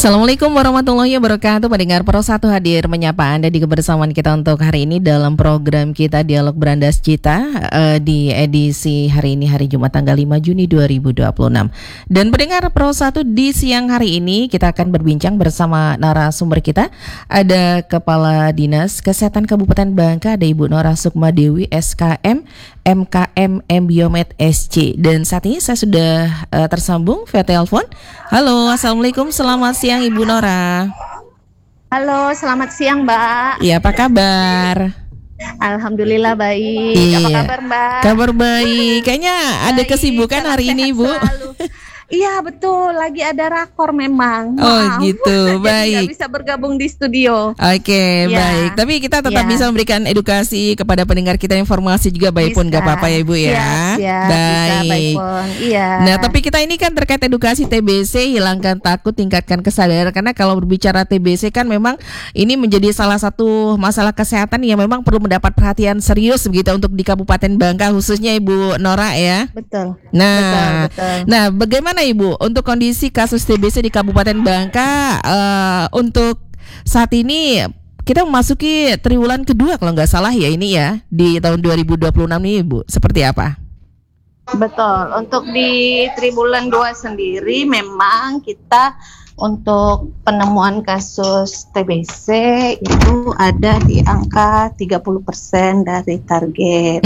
Assalamualaikum warahmatullahi wabarakatuh. Pendengar Pro 1 hadir menyapa Anda di kebersamaan kita untuk hari ini dalam program kita Dialog Berandas Cita di edisi hari ini, hari Jumat tanggal 5 Juni 2026. Dan pendengar Pro 1, di siang hari ini kita akan berbincang bersama narasumber kita. Ada Kepala Dinas Kesehatan Kabupaten Bangka, ada Ibu Nora Sukma Dewi SKM MKM Biomed SC. Dan saat ini saya sudah tersambung via telepon. Halo, Assalamualaikum, selamat siang Ibu Nora. Halo, selamat siang Mbak. Iya, apa kabar? Alhamdulillah baik. Iya. Apa kabar Mbak? Kabar baik. Kayaknya ada kesibukan salam hari ini sehat Bu. selalu. Iya betul, lagi ada rakor memang. Oh Maaf. gitu, Jadi baik. nggak bisa bergabung di studio. Oke, Ya. baik. Tapi kita tetap Ya. bisa memberikan edukasi kepada pendengar kita, informasi juga baik pun, nggak apa-apa ya Ibu ya. Siap, bisa baik pun. Iya. Nah, tapi kita ini kan terkait edukasi TBC, hilangkan takut, tingkatkan kesadaran. Karena kalau berbicara TBC kan memang ini menjadi salah satu masalah kesehatan yang memang perlu mendapat perhatian serius begitu untuk di Kabupaten Bangka khususnya Ibu Nora ya. Betul. Nah, Betul. nah, bagaimana Ibu untuk kondisi kasus TBC di Kabupaten Bangka untuk saat ini? Kita memasuki triwulan kedua kalau nggak salah ya ini ya di tahun 2026 nih Ibu. Seperti apa? Betul. Untuk di Triwulan 2 sendiri memang kita untuk penemuan kasus TBC itu ada di angka 30% dari target.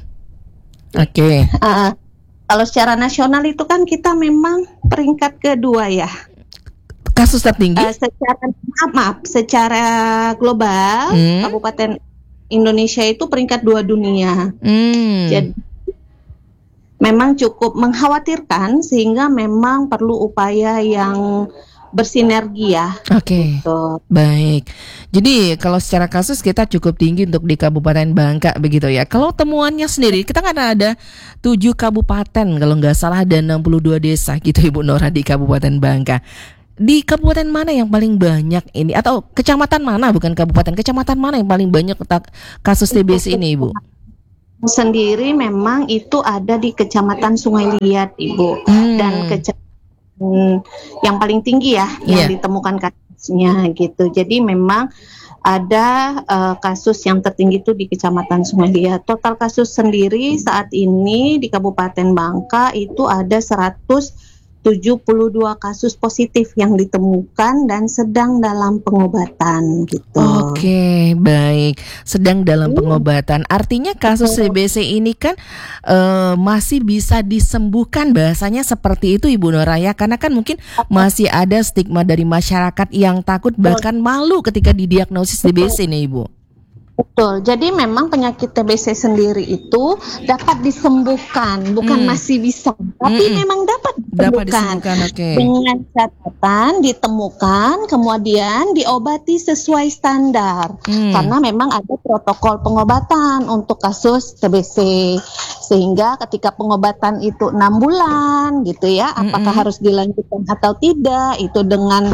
Oke. Kalau secara nasional itu kan kita memang peringkat kedua ya. Kasus tertinggi? Secara global Kabupaten Indonesia itu peringkat 2 dunia. Jadi memang cukup mengkhawatirkan sehingga memang perlu upaya yang bersinergi ya. Oke. Gitu. Baik. Jadi kalau secara kasus kita cukup tinggi untuk di Kabupaten Bangka begitu ya. Kalau temuannya sendiri kita kan ada 7 kabupaten kalau nggak salah dan 62 desa gitu Ibu Nora di Kabupaten Bangka. Di kabupaten mana yang paling banyak ini atau kecamatan mana, bukan kabupaten, kecamatan mana yang paling banyak kasus TBC ini Ibu? Sendiri memang itu ada di Kecamatan Sungai Liat Ibu. Dan yang paling tinggi ya yang ditemukan kasusnya gitu. Jadi memang ada kasus yang tertinggi itu di Kecamatan Sungai Liat. Total kasus sendiri saat ini di Kabupaten Bangka itu ada 172 kasus positif yang ditemukan dan sedang dalam pengobatan gitu. Oke, baik. Sedang dalam pengobatan. Artinya kasus TBC ini kan masih bisa disembuhkan, bahasanya seperti itu Ibu Nora ya. Karena kan mungkin masih ada stigma dari masyarakat yang takut bahkan malu ketika didiagnosis TBC nih Ibu. Betul, jadi memang penyakit TBC sendiri itu dapat disembuhkan, bukan masih bisa, tapi memang dapat disembuhkan. Okay. Dengan catatan ditemukan, kemudian diobati sesuai standar, karena memang ada protokol pengobatan untuk kasus TBC, sehingga ketika pengobatan itu 6 bulan, gitu ya, apakah harus dilanjutkan atau tidak, itu dengan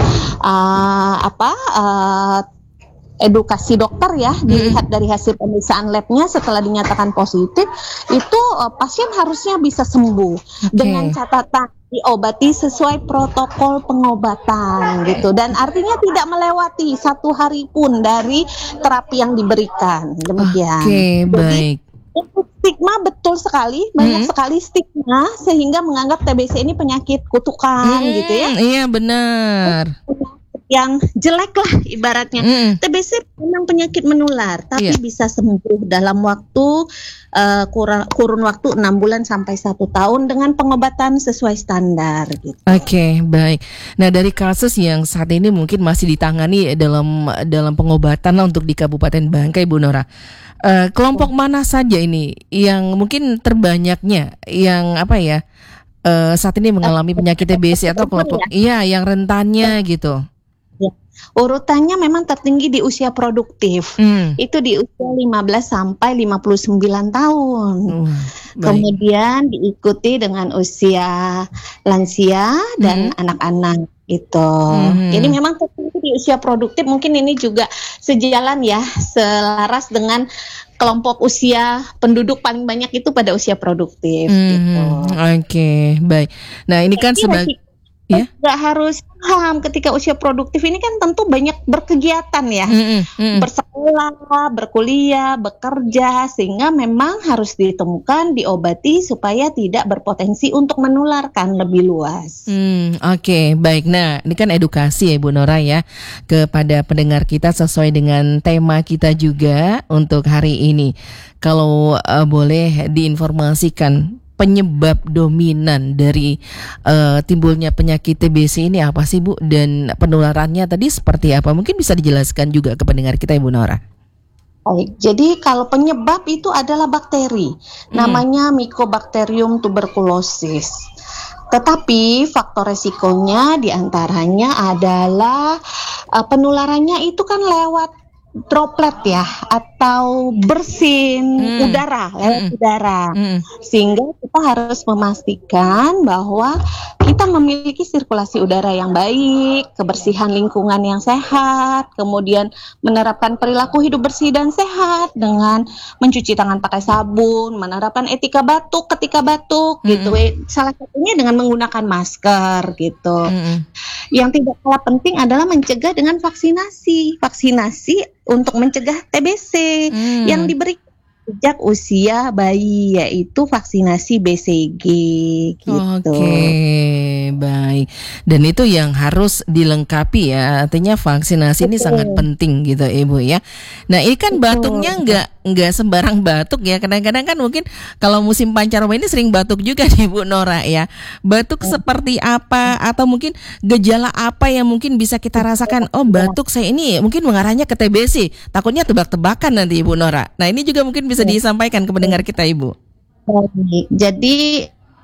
edukasi dokter ya, dilihat dari hasil pemeriksaan labnya setelah dinyatakan positif, itu pasien harusnya bisa sembuh dengan catatan diobati sesuai protokol pengobatan gitu, dan artinya tidak melewati 1 hari pun dari terapi yang diberikan, demikian. Oke, baik. Stigma betul sekali, banyak sekali stigma sehingga menganggap TBC ini penyakit kutukan gitu ya. Iya benar. Yang jelek lah ibaratnya. TBC memang penyakit menular, tapi bisa sembuh dalam waktu kurun waktu 6 bulan sampai 1 tahun dengan pengobatan sesuai standar gitu. Oke, baik. Nah, dari kasus yang saat ini mungkin masih ditangani dalam pengobatan lah untuk di Kabupaten Bangka Ibu Nora. Kelompok mana saja ini yang mungkin terbanyaknya yang saat ini mengalami penyakit TBC atau kelompok yang rentannya gitu? Urutannya memang tertinggi di usia produktif. Itu di usia 15 sampai 59 tahun. Kemudian diikuti dengan usia lansia dan anak-anak itu. Jadi memang tertinggi di usia produktif. Mungkin ini juga sejalan ya, selaras dengan kelompok usia penduduk paling banyak itu pada usia produktif gitu. Oke, baik. Nah, ini kan sebagai ya? Nggak harus paham ketika usia produktif ini kan tentu banyak berkegiatan ya, bersekolah, berkuliah, bekerja, sehingga memang harus ditemukan, diobati supaya tidak berpotensi untuk menularkan lebih luas. Oke, baik. Nah, ini kan edukasi ya Ibu Nora ya kepada pendengar kita sesuai dengan tema kita juga untuk hari ini. Kalau boleh diinformasikan penyebab dominan dari timbulnya penyakit TBC ini apa sih Bu? Dan penularannya tadi seperti apa? Mungkin bisa dijelaskan juga ke pendengar kita Ibu Nora. Baik, jadi kalau penyebab itu adalah bakteri, namanya Mycobacterium tuberculosis. Tetapi faktor resikonya diantaranya adalah penularannya itu kan lewat droplet ya, atau bersin udara, lewat udara. Sehingga kita harus memastikan bahwa kita memiliki sirkulasi udara yang baik, kebersihan lingkungan yang sehat, kemudian menerapkan perilaku hidup bersih dan sehat dengan mencuci tangan pakai sabun, menerapkan etika batuk ketika batuk gitu. Salah satunya dengan menggunakan masker gitu. Yang tidak kalah penting adalah mencegah dengan vaksinasi untuk mencegah TBC yang diberikan sejak usia bayi, yaitu vaksinasi BCG gitu. Oke, baik. Dan itu yang harus dilengkapi ya. Artinya vaksinasi ini sangat penting gitu Ibu ya. Nah, ini kan batuknya nggak sembarang batuk ya. Kadang-kadang kan mungkin kalau musim pancaroba ini sering batuk juga nih Bu Nora ya. Batuk seperti apa atau mungkin gejala apa yang mungkin bisa kita rasakan? Oh, batuk saya ini mungkin mengarahnya ke TBC. Takutnya tebak-tebakan nanti Ibu Nora. Nah, ini juga mungkin bisa disampaikan ke pendengar kita Ibu. Jadi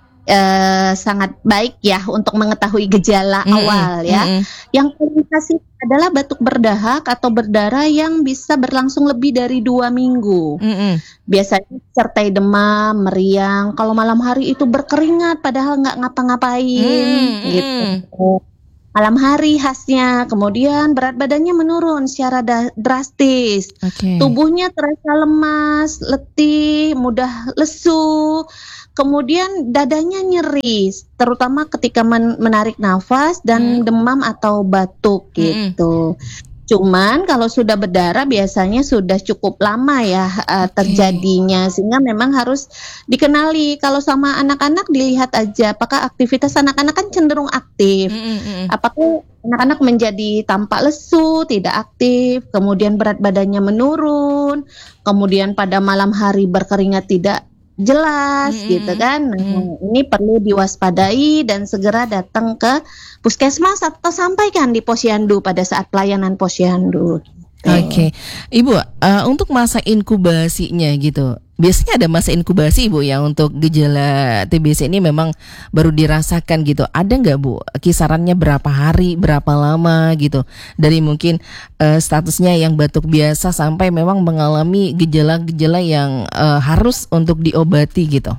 sangat baik ya untuk mengetahui gejala awal ya. Yang paling klasik adalah batuk berdahak atau berdarah yang bisa berlangsung lebih dari 2 minggu. Biasanya disertai demam, meriang. Kalau malam hari itu berkeringat padahal nggak ngapa-ngapain gitu. Malam hari khasnya, kemudian berat badannya menurun secara drastis, tubuhnya terasa lemas, letih, mudah lesu, kemudian dadanya nyeri, terutama ketika menarik nafas dan demam atau batuk gitu. Cuman kalau sudah berdarah biasanya sudah cukup lama ya terjadinya, sehingga memang harus dikenali. Kalau sama anak-anak dilihat aja apakah aktivitas anak-anak kan cenderung aktif. Apakah anak-anak menjadi tampak lesu, tidak aktif, kemudian berat badannya menurun, kemudian pada malam hari berkeringat tidak jelas gitu kan. Ini perlu diwaspadai dan segera datang ke puskesmas atau sampaikan di posyandu pada saat pelayanan posyandu. Oke. Ibu, untuk masa inkubasinya gitu. Biasanya ada masa inkubasi Ibu ya untuk gejala TBC ini memang baru dirasakan gitu. Ada nggak Bu kisarannya berapa hari, berapa lama gitu? Dari mungkin statusnya yang batuk biasa sampai memang mengalami gejala-gejala yang harus untuk diobati gitu.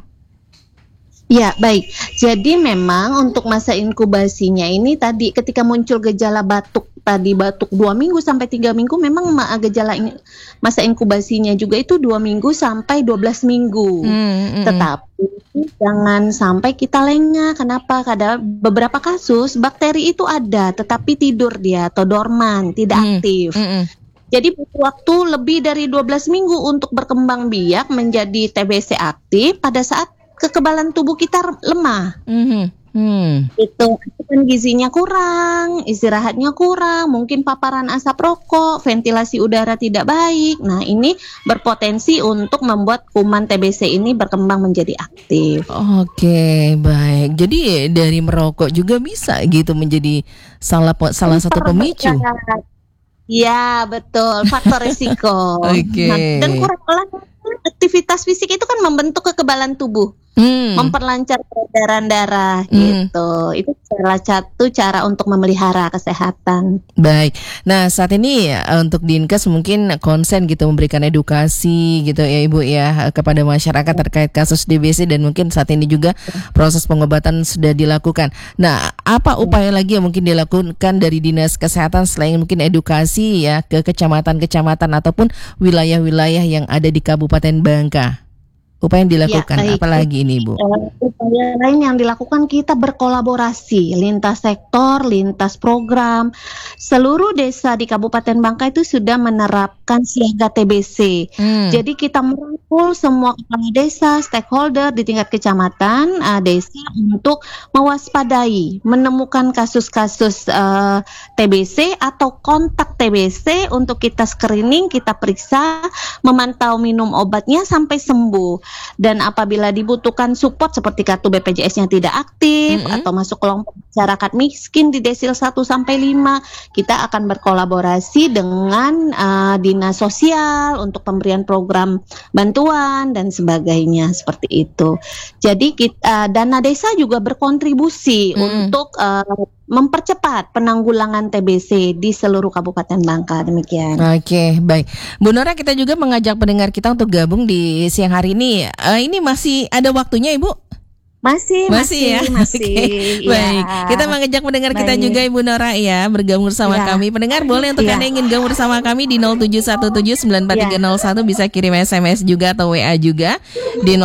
Ya, baik. Jadi memang untuk masa inkubasinya ini tadi ketika muncul gejala batuk, tadi batuk 2 minggu sampai 3 minggu, memang gejala masa inkubasinya juga itu 2 minggu sampai 12 minggu. Tetapi jangan sampai kita lengah. Kenapa? Karena beberapa kasus bakteri itu ada tetapi tidur dia atau dorman, tidak aktif. Jadi butuh waktu lebih dari 12 minggu untuk berkembang biak menjadi TBC aktif pada saat kekebalan tubuh kita lemah. Itu asupan gizinya kurang, istirahatnya kurang, mungkin paparan asap rokok, ventilasi udara tidak baik. Nah, ini berpotensi untuk membuat kuman TBC ini berkembang menjadi aktif. Oke, baik. Jadi dari merokok juga bisa gitu menjadi salah satu pemicu. Ya, betul, faktor risiko. Dan kurang olahraga, aktivitas fisik itu kan membentuk kekebalan tubuh. Memperlancar peredaran darah gitu. Itu salah satu cara untuk memelihara kesehatan. Baik. Nah, saat ini untuk Dinkes mungkin konsen gitu memberikan edukasi gitu ya Ibu ya kepada masyarakat terkait kasus TBC dan mungkin saat ini juga proses pengobatan sudah dilakukan. Nah, apa upaya lagi yang mungkin dilakukan dari Dinas Kesehatan selain mungkin edukasi ya ke kecamatan-kecamatan ataupun wilayah-wilayah yang ada di Kabupaten Bangka? Upaya yang dilakukan, apalagi ini Bu? Upaya lain yang dilakukan, kita berkolaborasi lintas sektor, lintas program. Seluruh desa di Kabupaten Bangka itu sudah menerapkan siaga TBC. Jadi kita merangkul semua kepala desa, stakeholder di tingkat kecamatan, desa untuk mewaspadai, menemukan kasus-kasus TBC atau kontak TBC untuk kita screening, kita periksa, memantau minum obatnya sampai sembuh. Dan apabila dibutuhkan support seperti kartu BPJS-nya tidak aktif atau masuk kelompok masyarakat miskin di desil 1 sampai 5, kita akan berkolaborasi dengan dinas sosial untuk pemberian program bantuan dan sebagainya seperti itu. Jadi dana desa juga berkontribusi untuk mempercepat penanggulangan TBC di seluruh Kabupaten Bangka. Demikian. Oke, baik. Bu Nora, kita juga mengajak pendengar kita untuk gabung di siang hari ini. Ini masih ada waktunya, Ibu? Masih ya. Okay. Ya. Baik, kita mengajak pendengar kita juga Ibu Nora ya bergabung bersama kami. Pendengar boleh untuk Anda ingin gabung bersama kami di 0717943301 bisa kirim SMS juga atau WA juga di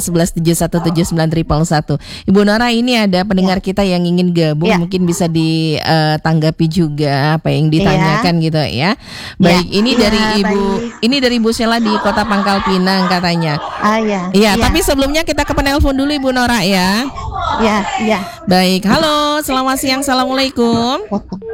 08117179111. Ibu Nora, ini ada pendengar kita yang ingin gabung, mungkin bisa ditanggapi juga apa yang ditanyakan gitu ya. Baik, ini dari Ibu Sheila di Kota Pangkal Pinang katanya. Iya, tapi sebelumnya kita ke penelpon dulu Ibu Nora ya. Ya. Baik, halo, selamat siang, assalamualaikum.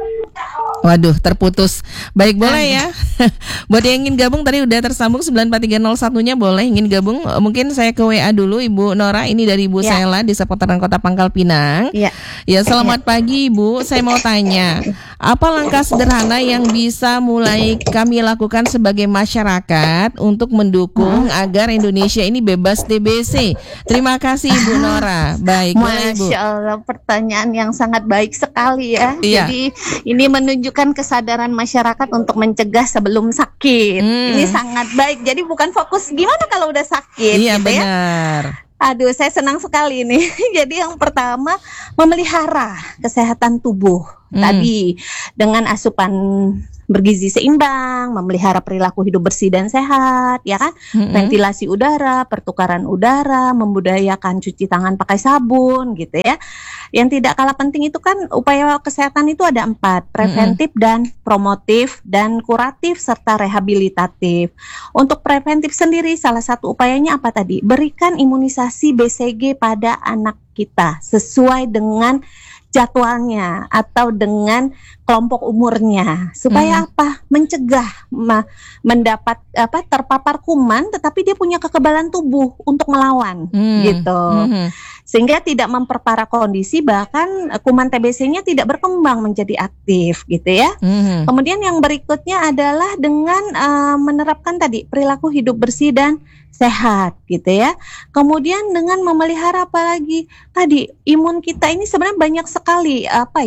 Waduh, terputus. Baik, boleh ya. Buat yang ingin gabung tadi udah tersambung 94301-nya boleh ingin gabung. Mungkin saya ke WA dulu Ibu Nora. Ini dari Ibu Sheila di seputaran Kota Pangkal Pinang. Ya, selamat pagi Ibu. Saya mau tanya, apa langkah sederhana yang bisa mulai kami lakukan sebagai masyarakat untuk mendukung agar Indonesia ini bebas TBC? Terima kasih Ibu Nora. Baik, boleh Ibu. Masya Allah, pertanyaan yang sangat baik sekali ya. Jadi ini menunjukkan kesadaran masyarakat untuk mencegah sebelum sakit. Ini sangat baik. Jadi bukan fokus gimana kalau udah sakit. Iya, gitu benar. Ya. Aduh, saya senang sekali nih. Jadi yang pertama, memelihara kesehatan tubuh tadi dengan asupan bergizi seimbang, memelihara perilaku hidup bersih dan sehat, ya kan? Ventilasi udara, pertukaran udara, membudayakan cuci tangan pakai sabun, gitu ya. Yang tidak kalah penting itu kan upaya kesehatan itu ada 4, preventif dan promotif dan kuratif serta rehabilitatif. Untuk preventif sendiri salah satu upayanya apa tadi? Berikan imunisasi BCG pada anak kita sesuai dengan jadwalnya atau dengan kelompok umurnya supaya apa? Mencegah mendapat terpapar kuman tetapi dia punya kekebalan tubuh untuk melawan gitu. Sehingga tidak memperparah kondisi, bahkan kuman TBC-nya tidak berkembang menjadi aktif gitu ya. Kemudian yang berikutnya adalah dengan menerapkan tadi perilaku hidup bersih dan sehat gitu ya. Kemudian dengan memelihara apalagi tadi imun kita ini sebenarnya banyak sekali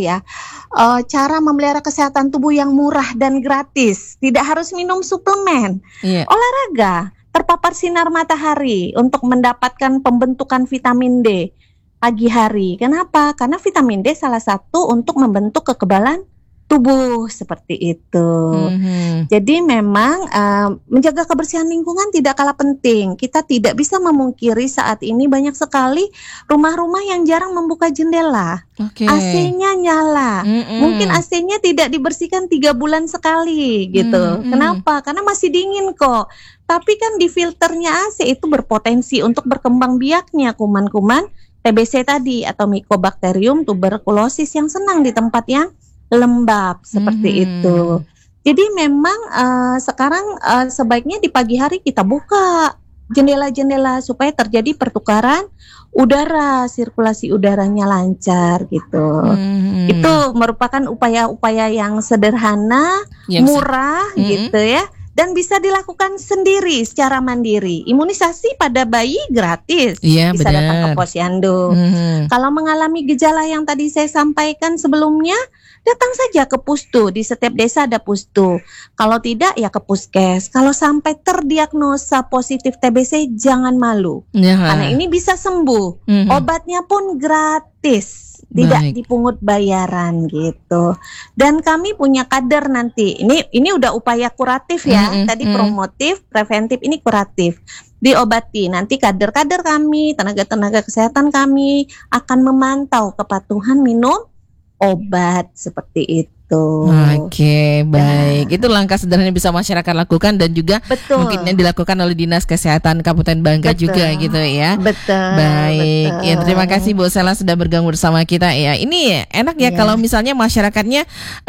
cara memelihara kesehatan tubuh yang murah dan gratis. Tidak harus minum suplemen. Olahraga, terpapar sinar matahari untuk mendapatkan pembentukan vitamin D pagi hari. Kenapa? Karena vitamin D salah satu untuk membentuk kekebalan tubuh seperti itu. Jadi memang menjaga kebersihan lingkungan tidak kalah penting. Kita tidak bisa memungkiri saat ini banyak sekali rumah-rumah yang jarang membuka jendela. AC-nya nyala. Mungkin AC-nya tidak dibersihkan 3 bulan sekali gitu. Kenapa? Karena masih dingin kok. Tapi kan di filternya AC itu berpotensi untuk berkembang biaknya kuman-kuman TBC tadi atau Mycobacterium tuberculosis yang senang di tempat yang lembab seperti itu. Jadi memang sekarang sebaiknya di pagi hari kita buka jendela-jendela supaya terjadi pertukaran udara, sirkulasi udaranya lancar gitu. Itu merupakan upaya-upaya yang sederhana, murah gitu ya. Dan bisa dilakukan sendiri secara mandiri. Imunisasi pada bayi gratis, bisa datang ke posyandu. Kalau mengalami gejala yang tadi saya sampaikan sebelumnya, datang saja ke pustu. Di setiap desa ada pustu. Kalau tidak ya ke puskes. Kalau sampai terdiagnosa positif TBC jangan malu, karena ini bisa sembuh. Obatnya pun gratis. Tidak dipungut bayaran gitu. Dan kami punya kader nanti. Ini udah upaya kuratif ya. Tadi promotif, preventif, ini kuratif. diobati. Nanti kader-kader kami, tenaga-tenaga kesehatan kami akan memantau kepatuhan minum obat seperti itu. Oke, baik. Itu langkah sederhana yang bisa masyarakat lakukan dan juga mungkin yang dilakukan oleh Dinas Kesehatan Kabupaten Bangka juga gitu ya. Betul. Baik. Ya, terima kasih Bu Sela sudah bergabung bersama kita ya. Ini enak ya kalau misalnya masyarakatnya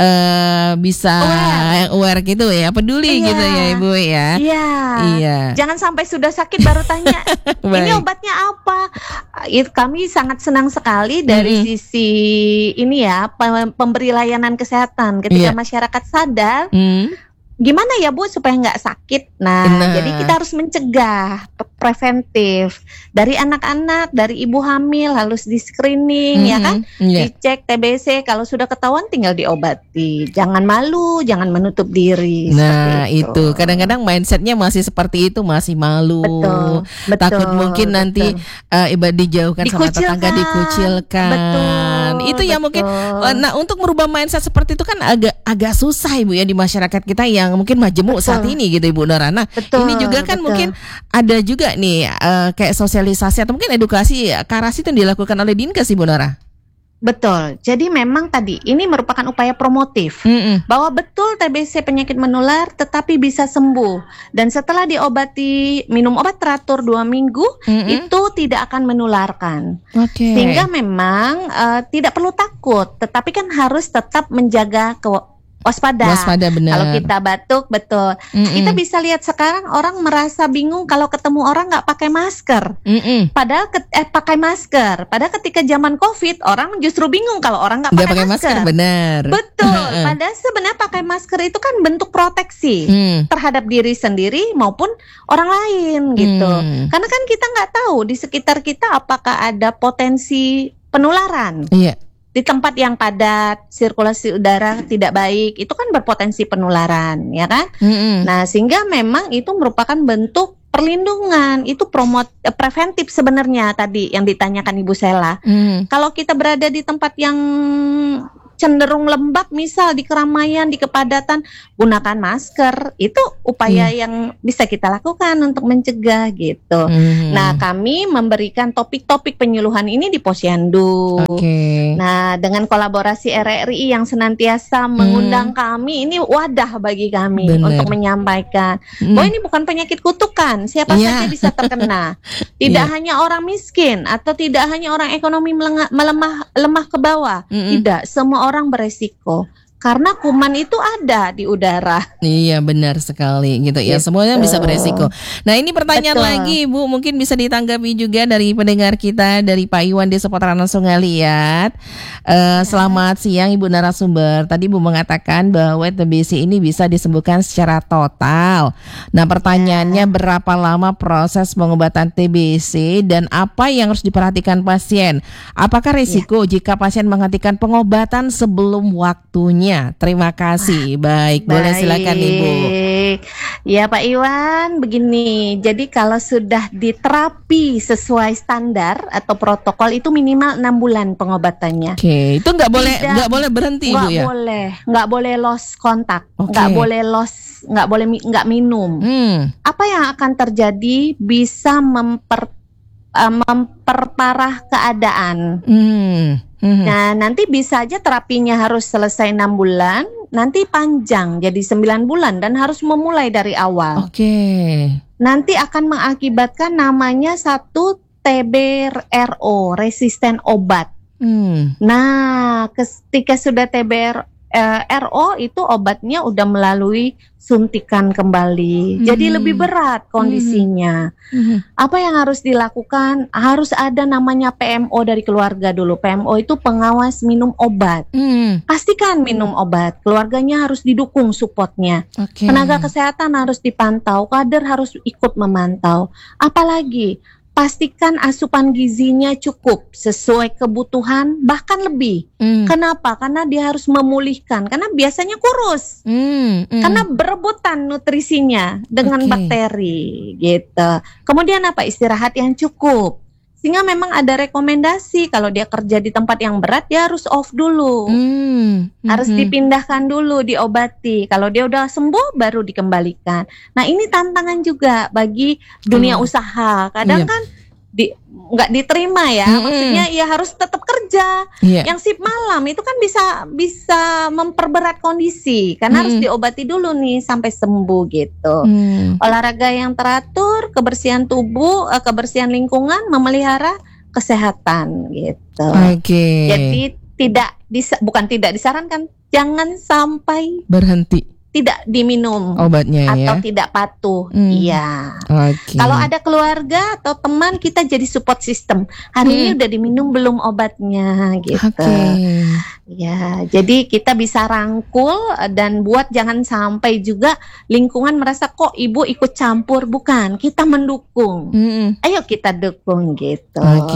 bisa aware gitu ya, peduli gitu ya Ibu ya. Iya. Jangan sampai sudah sakit baru tanya, ini obatnya apa? Kami sangat senang sekali dari sisi ini ya, pemberi layanan kesehatan. Ketika masyarakat sadar, gimana ya Bu supaya nggak sakit. Nah, jadi kita harus mencegah, preventif. Dari anak-anak, dari ibu hamil harus di screening ya kan, dicek TBC. Kalau sudah ketahuan tinggal diobati. Jangan malu, jangan menutup diri. Nah itu kadang-kadang mindsetnya masih seperti itu, masih malu, betul. Takut mungkin nanti ibadah dijauhkan sama tetangga, dikucilkan. Itu ya mungkin. Nah untuk merubah mindset seperti itu kan agak susah Ibu ya di masyarakat kita yang mungkin majemuk saat ini gitu Ibu Nora. Nah ini juga kan mungkin ada juga nih kayak sosialisasi atau mungkin edukasi ke arah situ yang dilakukan oleh Dinkes Ibu Nora. Betul. Jadi memang tadi ini merupakan upaya promotif bahwa betul TBC penyakit menular tetapi bisa sembuh, dan setelah diobati minum obat teratur 2 minggu itu tidak akan menularkan. Sehingga memang tidak perlu takut, tetapi kan harus tetap menjaga waspada benar. Kalau kita batuk, betul. Kita bisa lihat sekarang orang merasa bingung kalau ketemu orang nggak pakai masker. Padahal pakai masker. Padahal ketika zaman COVID orang justru bingung kalau orang nggak pakai masker. Benar. Betul. Padahal sebenarnya pakai masker itu kan bentuk proteksi terhadap diri sendiri maupun orang lain gitu. Karena kan kita nggak tahu di sekitar kita apakah ada potensi penularan. Di tempat yang padat, sirkulasi udara tidak baik, itu kan berpotensi penularan, ya kan? Nah, sehingga memang itu merupakan bentuk perlindungan, itu preventif sebenarnya tadi yang ditanyakan Ibu Sela. Kalau kita berada di tempat yang cenderung lembab, misal di keramaian, di kepadatan, gunakan masker. Itu upaya yang bisa kita lakukan untuk mencegah gitu. Nah, kami memberikan topik-topik penyuluhan ini di Posyandu. Nah, dengan kolaborasi RRI yang senantiasa mengundang kami, ini wadah bagi kami untuk menyampaikan bahwa ini bukan penyakit kutukan, siapa saja bisa terkena. Tidak hanya orang miskin atau tidak hanya orang ekonomi lemah ke bawah. Tidak, semua orang beresiko. Karena kuman itu ada di udara. Iya benar sekali gitu ya. Semuanya bisa beresiko. Nah ini pertanyaan lagi Bu, mungkin bisa ditanggapi juga dari pendengar kita, dari Pak Iwan di seputaran Sungai Liat. Selamat siang Ibu narasumber. Tadi Bu mengatakan bahwa TBC ini bisa disembuhkan secara total. Nah pertanyaannya berapa lama proses pengobatan TBC dan apa yang harus diperhatikan pasien? Apakah risiko jika pasien menghentikan pengobatan sebelum waktunya? Terima kasih. Baik, boleh silakan Ibu. Ya Pak Iwan, begini. Jadi kalau sudah diterapi sesuai standar atau protokol itu minimal 6 bulan pengobatannya. Itu nggak boleh berhenti Ibu ya? Nggak boleh lost kontak, nggak boleh nggak minum. Apa yang akan terjadi bisa memperparah keadaan. Nah nanti bisa aja terapinya harus selesai 6 bulan, nanti panjang jadi 9 bulan dan harus memulai dari awal. Nanti akan mengakibatkan namanya satu TBRO, resisten obat. Nah ketika sudah TBRO itu obatnya udah melalui suntikan kembali, jadi lebih berat kondisinya. Apa yang harus dilakukan? Harus ada namanya PMO dari keluarga dulu. PMO itu pengawas minum obat. Pastikan minum obat. Keluarganya harus didukung supportnya. Tenaga kesehatan harus dipantau, kader harus ikut memantau. Apalagi pastikan asupan gizinya cukup sesuai kebutuhan, bahkan lebih. Kenapa? Karena dia harus memulihkan. Karena biasanya kurus. Karena berebutan nutrisinya dengan bakteri gitu. Kemudian apa? Istirahat yang cukup. Sehingga memang ada rekomendasi kalau dia kerja di tempat yang berat dia harus off dulu. harus dipindahkan dulu, diobati. Kalau dia udah sembuh baru dikembalikan. Nah, ini tantangan juga bagi dunia usaha. Kadang kan nggak diterima ya. Maksudnya ya harus tetap kerja. Yang shift malam itu kan bisa memperberat kondisi karena harus diobati dulu nih sampai sembuh gitu. Olahraga yang teratur, kebersihan tubuh, kebersihan lingkungan, memelihara kesehatan gitu. Jadi bukan tidak disarankan, jangan sampai berhenti, tidak diminum obatnya atau tidak patuh. Iya. Kalau ada keluarga atau teman, kita jadi support system. Hari ini udah diminum belum obatnya gitu. Ya, jadi kita bisa rangkul dan buat jangan sampai juga lingkungan merasa kok ibu ikut campur. Bukan, kita mendukung. Ayo kita dukung gitu.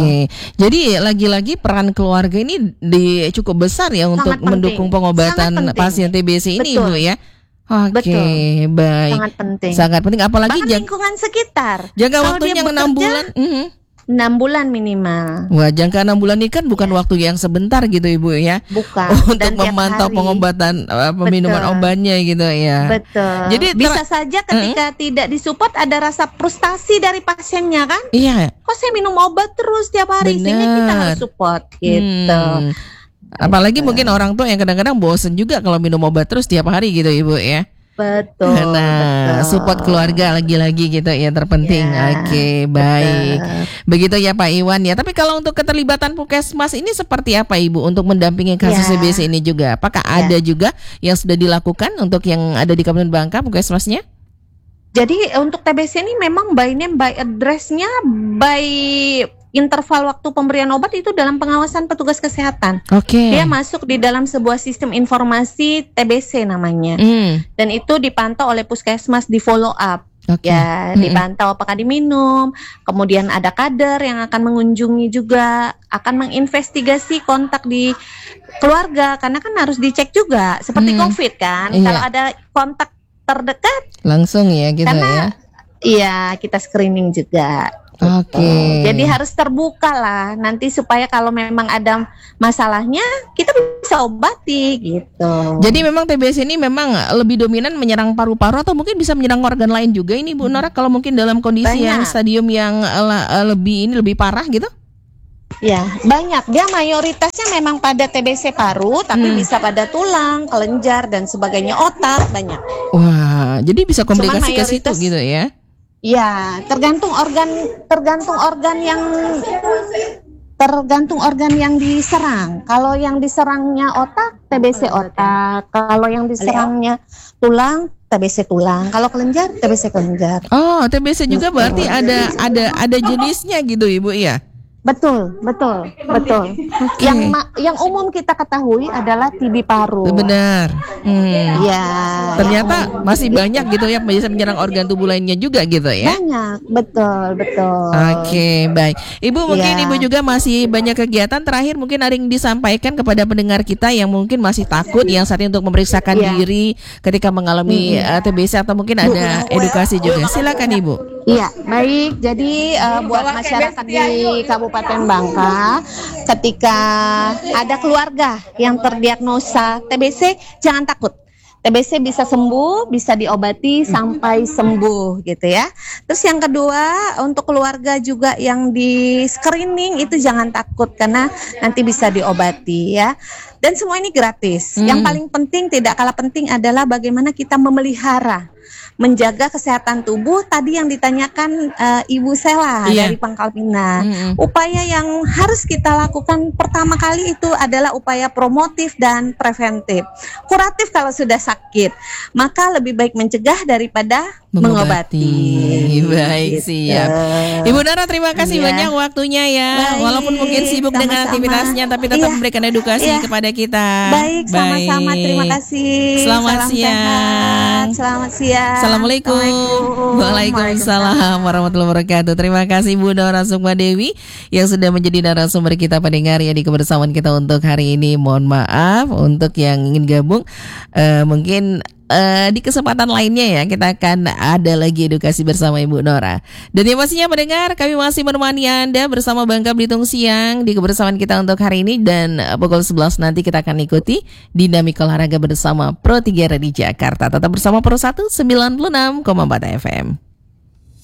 Jadi lagi-lagi peran keluarga ini cukup besar ya untuk mendukung pengobatan pasien TBC ini, Bu ya. Betul. Baik. Sangat penting. Apalagi lingkungan sekitar. Jangka waktunya 6 bulan. 6 bulan minimal. Wah, jangka 6 bulan ini kan bukan waktu yang sebentar gitu Ibu ya. Bukan. Untuk memantau pengobatan peminuman obatnya gitu ya. Betul. Jadi bisa saja ketika tidak disupport ada rasa frustasi dari pasiennya kan? Iya. Kok saya minum obat terus tiap hari? Sehingga kita harus support gitu. Apalagi mungkin orang tua yang kadang-kadang bosen juga kalau minum obat terus tiap hari gitu Ibu ya. Betul. Nah, support keluarga lagi-lagi gitu ya terpenting. Baik. Begitu ya Pak Iwan ya. Tapi kalau untuk keterlibatan Puskesmas ini seperti apa Ibu untuk mendampingi kasus TBC ini juga? Apakah ada juga yang sudah dilakukan untuk yang ada di Kabupaten Bangka Puskesmasnya? Jadi untuk TBC ini memang by name, by address-nya, by interval waktu pemberian obat itu dalam pengawasan petugas kesehatan. Dia masuk di dalam sebuah sistem informasi TBC namanya. Dan itu dipantau oleh Puskesmas, di follow up. Dipantau apakah diminum. Kemudian ada kader yang akan mengunjungi juga, akan menginvestigasi kontak di keluarga karena kan harus dicek juga seperti COVID kan. Kalau ada kontak terdekat langsung ya gitu ya. Iya, kita screening juga. Jadi harus terbuka lah nanti supaya kalau memang ada masalahnya kita bisa obati gitu. Jadi memang TBC ini memang lebih dominan menyerang paru-paru atau mungkin bisa menyerang organ lain juga ini Bu Nora kalau mungkin dalam kondisi yang stadium yang lebih parah gitu? Ya, banyak. Dia mayoritasnya memang pada TBC paru, tapi bisa pada tulang, kelenjar dan sebagainya, otak banyak. Wah, jadi bisa komplikasi ke situ gitu ya? Ya, tergantung organ yang diserang. Kalau yang diserangnya otak, TBC otak. Kalau yang diserangnya tulang, TBC tulang. Kalau kelenjar, TBC kelenjar. Oh, TBC juga berarti ada jenisnya gitu Ibu ya? Betul. Yang umum kita ketahui adalah TB paru. Benar. Ya. Ternyata masih banyak gitu ya bisa menyerang organ tubuh lainnya juga gitu ya. Banyak, betul. Baik. Ibu mungkin Ibu juga masih banyak kegiatan. Terakhir mungkin ada yang disampaikan kepada pendengar kita yang mungkin masih takut yang saat ini untuk memeriksakan diri ketika mengalami TBC atau mungkin ada edukasi juga. Silakan Ibu. Iya, baik. Jadi buat masyarakat di Kabupaten Bangka, ketika ada keluarga yang terdiagnosa TBC, jangan takut. TBC bisa sembuh, bisa diobati sampai sembuh gitu ya. Terus yang kedua, untuk keluarga juga yang di screening itu jangan takut karena nanti bisa diobati ya. Dan semua ini gratis. Yang paling penting, tidak kalah penting adalah bagaimana kita memelihara, menjaga kesehatan tubuh. Tadi yang ditanyakan Ibu Sela dari Pangkal Pinang. Upaya yang harus kita lakukan pertama kali itu adalah upaya promotif dan preventif. Kuratif kalau sudah sakit, maka lebih baik mencegah daripada mengobati. Baik, siap. Ibu Nora, terima kasih banyak waktunya ya. Baik, walaupun mungkin sibuk dengan aktivitasnya, tapi tetap memberikan edukasi kepada kita. Baik, sama-sama. Terima kasih. Selamat siang. Selamat siang. Assalamualaikum. Waalaikumsalam warahmatullahi wabarakatuh. Terima kasih Bu Nora Sukma Dewi yang sudah menjadi narasumber kita pendengar ya di kebersamaan kita untuk hari ini. Mohon maaf untuk yang ingin gabung mungkin di kesempatan lainnya ya kita akan ada lagi edukasi bersama Ibu Nora. Dan yang pastinya pendengar, kami masih menemani Anda bersama Bangka Belitung Siang di kebersamaan kita untuk hari ini. Dan pukul 11 nanti kita akan ikuti dinamika olahraga bersama Pro 3 di Jakarta. Tetap bersama Pro 1 96,4 FM.